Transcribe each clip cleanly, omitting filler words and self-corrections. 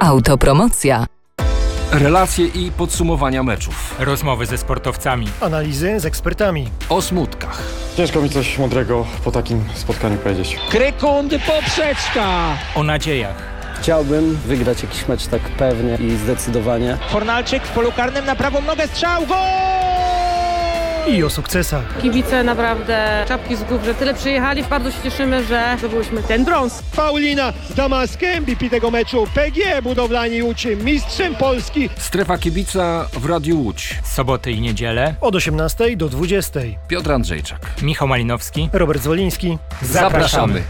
Autopromocja. Relacje i podsumowania meczów. Rozmowy ze sportowcami. Analizy z ekspertami. O smutkach. Ciężko mi coś mądrego po takim spotkaniu powiedzieć. Krykundy, poprzeczka. O nadziejach. Chciałbym wygrać jakiś mecz tak pewnie i zdecydowanie. Fornalczyk w polu karnym na prawą nogę, strzał, gol! I o sukcesach. Kibice naprawdę czapki z głów, że tyle przyjechali. Bardzo się cieszymy, że zdobyliśmy ten brąz. Paulina Damaskiem, MVP tego meczu. PGE Budowlani Łódź, mistrzem Polski. Strefa kibica w Radiu Łódź. Soboty i niedzielę. Od 18 do 20. Piotr Andrzejczak. Michał Malinowski. Robert Zwoliński. Zapraszamy.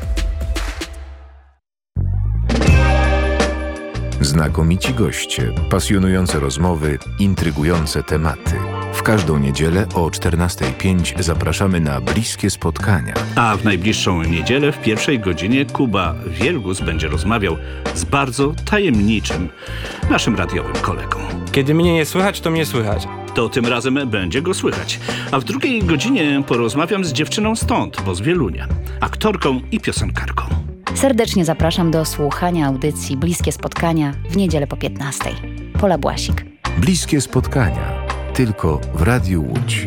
Znakomici goście, pasjonujące rozmowy, intrygujące tematy. W każdą niedzielę o 14:05 zapraszamy na bliskie spotkania. A w najbliższą niedzielę w pierwszej godzinie Kuba Wielgus będzie rozmawiał z bardzo tajemniczym naszym radiowym kolegą. Kiedy mnie nie słychać, to mnie słychać. To tym razem będzie go słychać. A w drugiej godzinie porozmawiam z dziewczyną stąd, bo z Wielunia, aktorką i piosenkarką. Serdecznie zapraszam do słuchania audycji Bliskie Spotkania w niedzielę po 15:00. Pola Błasik. Bliskie spotkania. Tylko w Radiu Łódź.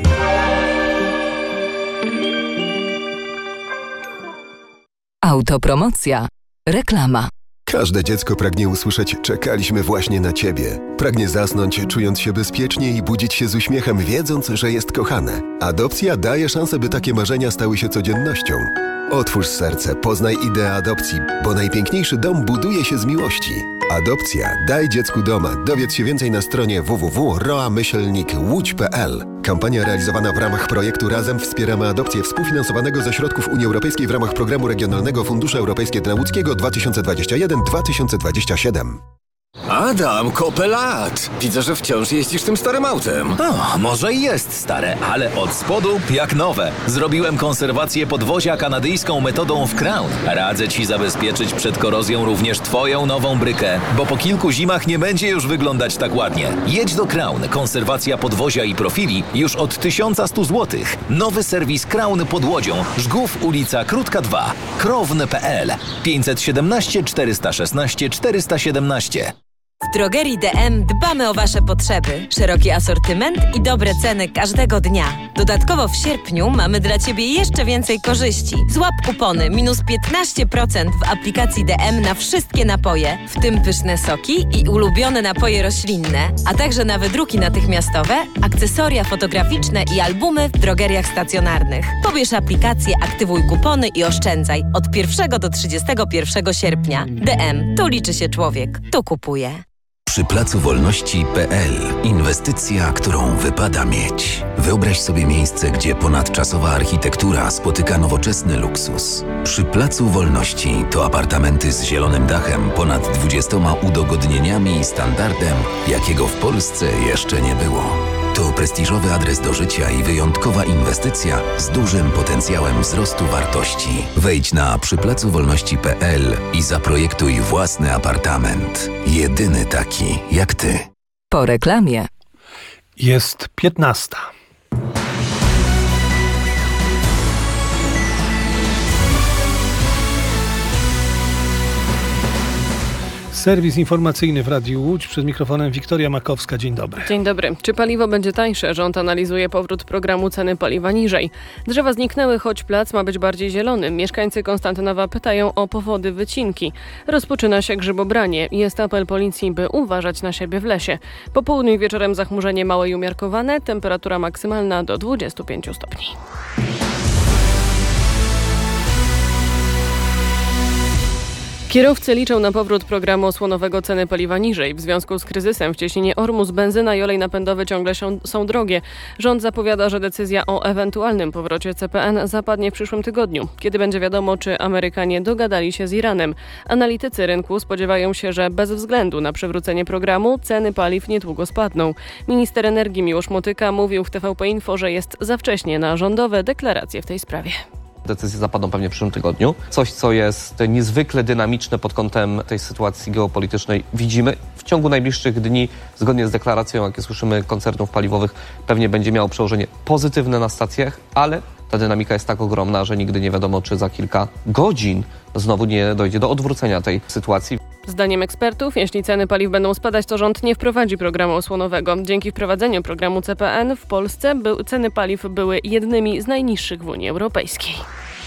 Autopromocja. Reklama. Każde dziecko pragnie usłyszeć „czekaliśmy właśnie na Ciebie”. Pragnie zasnąć, czując się bezpiecznie i budzić się z uśmiechem, wiedząc, że jest kochane. Adopcja daje szansę, by takie marzenia stały się codziennością. Otwórz serce, poznaj ideę adopcji, bo najpiękniejszy dom buduje się z miłości. Adopcja. Daj dziecku doma. Dowiedz się więcej na stronie www.roa-łódź.pl. Kampania realizowana w ramach projektu Razem wspieramy adopcję współfinansowanego ze środków Unii Europejskiej w ramach Programu Regionalnego Fundusze Europejskie dla Łódzkiego 2021-2027. Adam, kopę lat! Widzę, że wciąż jeździsz tym starym autem. O, może i jest stare, ale od spodu jak nowe. Zrobiłem konserwację podwozia kanadyjską metodą w Crown. Radzę Ci zabezpieczyć przed korozją również Twoją nową brykę, bo po kilku zimach nie będzie już wyglądać tak ładnie. Jedź do Crown. Konserwacja podwozia i profili już od 1100 zł. Nowy serwis Crown pod Łodzią. Żgów, ulica Krótka 2. Crown.pl 517 416 417. W drogerii DM dbamy o Wasze potrzeby. Szeroki asortyment i dobre ceny każdego dnia. Dodatkowo w sierpniu mamy dla Ciebie jeszcze więcej korzyści. Złap kupony minus 15% w aplikacji DM na wszystkie napoje, w tym pyszne soki i ulubione napoje roślinne, a także na wydruki natychmiastowe, akcesoria fotograficzne i albumy w drogeriach stacjonarnych. Pobierz aplikację, aktywuj kupony i oszczędzaj od 1 do 31 sierpnia. DM. Tu liczy się człowiek. Tu kupuje. Przy Placu Wolności.pl inwestycja, którą wypada mieć. Wyobraź sobie miejsce, gdzie ponadczasowa architektura spotyka nowoczesny luksus. Przy Placu Wolności to apartamenty z zielonym dachem, ponad 20 udogodnieniami i standardem, jakiego w Polsce jeszcze nie było. To prestiżowy adres do życia i wyjątkowa inwestycja z dużym potencjałem wzrostu wartości. Wejdź na przyplacuwolności.pl i zaprojektuj własny apartament. Jedyny taki jak Ty. Po reklamie. Jest 15:00. Serwis informacyjny w Radiu Łódź. Przed mikrofonem Wiktoria Makowska. Dzień dobry. Dzień dobry. Czy paliwo będzie tańsze? Rząd analizuje powrót programu Ceny paliwa niżej. Drzewa zniknęły, choć plac ma być bardziej zielony. Mieszkańcy Konstantynowa pytają o powody wycinki. Rozpoczyna się grzybobranie. Jest apel policji, by uważać na siebie w lesie. Po południu i wieczorem zachmurzenie małe i umiarkowane. Temperatura maksymalna do 25 stopni. Kierowcy liczą na powrót programu osłonowego Ceny paliwa niżej. W związku z kryzysem w cieśninie Ormus benzyna i olej napędowy ciągle są drogie. Rząd zapowiada, że decyzja o ewentualnym powrocie CPN zapadnie w przyszłym tygodniu, kiedy będzie wiadomo, czy Amerykanie dogadali się z Iranem. Analitycy rynku spodziewają się, że bez względu na przywrócenie programu ceny paliw niedługo spadną. Minister energii Miłosz Motyka mówił w TVP Info, że jest za wcześnie na rządowe deklaracje w tej sprawie. Decyzje zapadną pewnie w przyszłym tygodniu. Coś, co jest niezwykle dynamiczne pod kątem tej sytuacji geopolitycznej, widzimy. W ciągu najbliższych dni, zgodnie z deklaracją, jakie słyszymy, koncernów paliwowych, pewnie będzie miało przełożenie pozytywne na stacjach, ale ta dynamika jest tak ogromna, że nigdy nie wiadomo, czy za kilka godzin znowu nie dojdzie do odwrócenia tej sytuacji. Zdaniem ekspertów, jeśli ceny paliw będą spadać, to rząd nie wprowadzi programu osłonowego. Dzięki wprowadzeniu programu CPN w Polsce ceny paliw były jednymi z najniższych w Unii Europejskiej.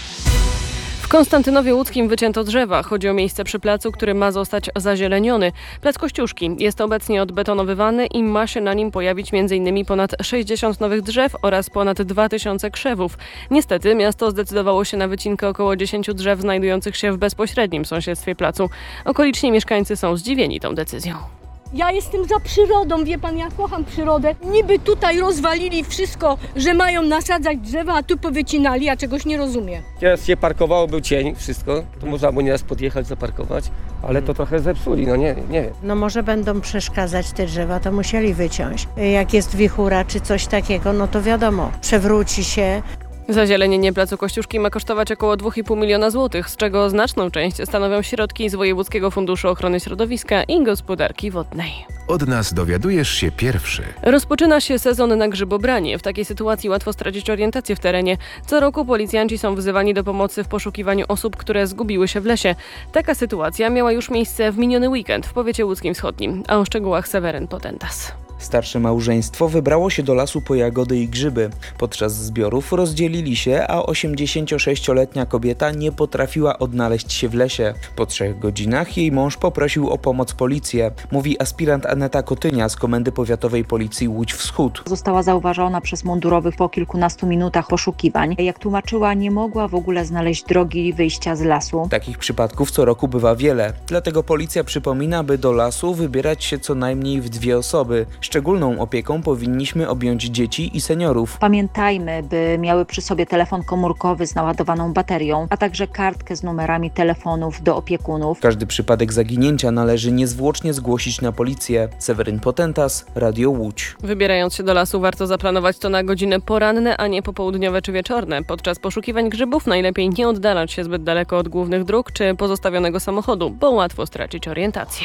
W Konstantynowie Łódzkim wycięto drzewa. Chodzi o miejsce przy placu, który ma zostać zazieleniony. Plac Kościuszki jest obecnie odbetonowywany i ma się na nim pojawić m.in. ponad 60 nowych drzew oraz ponad 2000 krzewów. Niestety miasto zdecydowało się na wycinkę około 10 drzew znajdujących się w bezpośrednim sąsiedztwie placu. Okoliczni mieszkańcy są zdziwieni tą decyzją. Ja jestem za przyrodą, wie pan, ja kocham przyrodę. Niby tutaj rozwalili wszystko, że mają nasadzać drzewa, a tu powycinali, ja czegoś nie rozumiem. Teraz się parkowało, był cień, wszystko, to można było nieraz podjechać, zaparkować, ale to trochę zepsuli, no nie wiem. No może będą przeszkadzać te drzewa, to musieli wyciąć. Jak jest wichura czy coś takiego, no to wiadomo, przewróci się. Zazielenienie placu Kościuszki ma kosztować około 2,5 miliona złotych, z czego znaczną część stanowią środki z Wojewódzkiego Funduszu Ochrony Środowiska i Gospodarki Wodnej. Od nas dowiadujesz się pierwszy. Rozpoczyna się sezon na grzybobranie. W takiej sytuacji łatwo stracić orientację w terenie. Co roku policjanci są wzywani do pomocy w poszukiwaniu osób, które zgubiły się w lesie. Taka sytuacja miała już miejsce w miniony weekend w powiecie łódzkim wschodnim. A o szczegółach Seweryn Potentas. Starsze małżeństwo wybrało się do lasu po jagody i grzyby. Podczas zbiorów rozdzielili się, a 86-letnia kobieta nie potrafiła odnaleźć się w lesie. Po 3 godzinach jej mąż poprosił o pomoc policję, mówi aspirant Aneta Kotynia z Komendy Powiatowej Policji Łódź Wschód. Została zauważona przez mundurowych po kilkunastu minutach poszukiwań. Jak tłumaczyła, nie mogła w ogóle znaleźć drogi wyjścia z lasu. Takich przypadków co roku bywa wiele, dlatego policja przypomina, by do lasu wybierać się co najmniej w 2 osoby. Szczególną opieką powinniśmy objąć dzieci i seniorów. Pamiętajmy, by miały przy sobie telefon komórkowy z naładowaną baterią, a także kartkę z numerami telefonów do opiekunów. Każdy przypadek zaginięcia należy niezwłocznie zgłosić na policję. Seweryn Potentas, Radio Łódź. Wybierając się do lasu, warto zaplanować to na godziny poranne, a nie popołudniowe czy wieczorne. Podczas poszukiwań grzybów najlepiej nie oddalać się zbyt daleko od głównych dróg czy pozostawionego samochodu, bo łatwo stracić orientację.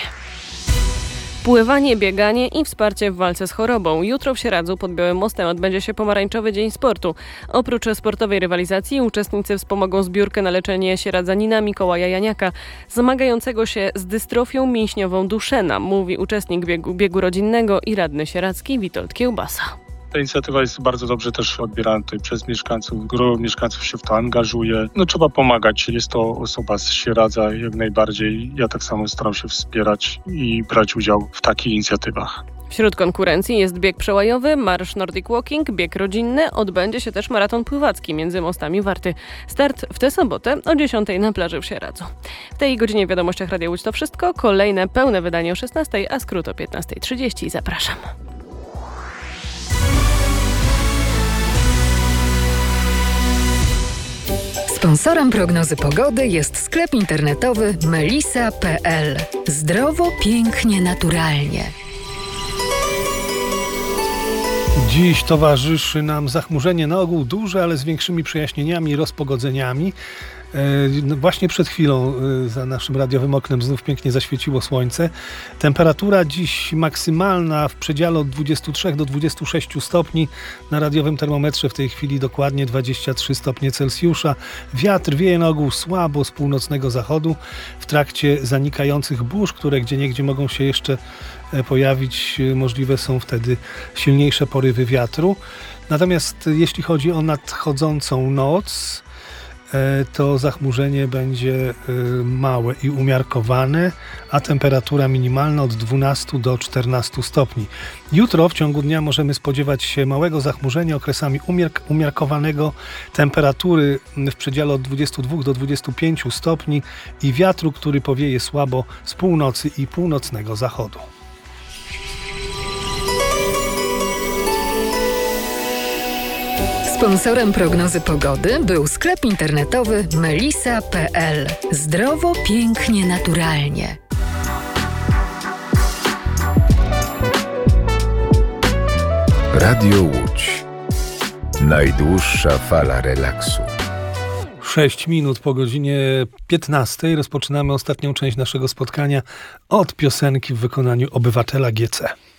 Pływanie, bieganie i wsparcie w walce z chorobą. Jutro w Sieradzu pod Białym Mostem odbędzie się Pomarańczowy Dzień Sportu. Oprócz sportowej rywalizacji uczestnicy wspomogą zbiórkę na leczenie sieradzanina Mikołaja Janiaka, zmagającego się z dystrofią mięśniową Duchenne, mówi uczestnik biegu rodzinnego i radny sieradzki Witold Kiełbasa. Ta inicjatywa jest bardzo dobrze też odbierana tutaj przez mieszkańców. Gro mieszkańców się w to angażuje. Trzeba pomagać. Jest to osoba z Sieradza jak najbardziej. Ja tak samo staram się wspierać i brać udział w takich inicjatywach. Wśród konkurencji jest bieg przełajowy, marsz Nordic Walking, bieg rodzinny. Odbędzie się też maraton pływacki między mostami Warty. Start w tę sobotę o 10 na plaży w Sieradzu. W tej godzinie w Wiadomościach Radia Łódź to wszystko. Kolejne pełne wydanie o 16, a skrót o 15:30. Zapraszam. Sponsorem prognozy pogody jest sklep internetowy melisa.pl. Zdrowo, pięknie, naturalnie. Dziś towarzyszy nam zachmurzenie, na ogół duże, ale z większymi przejaśnieniami i rozpogodzeniami. Właśnie przed chwilą za naszym radiowym oknem znów pięknie zaświeciło słońce. Temperatura dziś maksymalna w przedziale od 23 do 26 stopni. Na radiowym termometrze w tej chwili dokładnie 23 stopnie Celsjusza. Wiatr wieje na ogół słabo z północnego zachodu w trakcie zanikających burz, które gdzieniegdzie mogą się jeszcze pojawić. Możliwe są wtedy silniejsze porywy wiatru. Natomiast jeśli chodzi o nadchodzącą noc, to zachmurzenie będzie małe i umiarkowane, a temperatura minimalna od 12 do 14 stopni. Jutro w ciągu dnia możemy spodziewać się małego zachmurzenia okresami umiarkowanego, temperatury w przedziale od 22 do 25 stopni i wiatru, który powieje słabo z północy i północnego zachodu. Sponsorem prognozy pogody był sklep internetowy melisa.pl. Zdrowo, pięknie, naturalnie. Radio Łódź. Najdłuższa fala relaksu. 6 minut po godzinie 15 rozpoczynamy ostatnią część naszego spotkania od piosenki w wykonaniu Obywatela GC.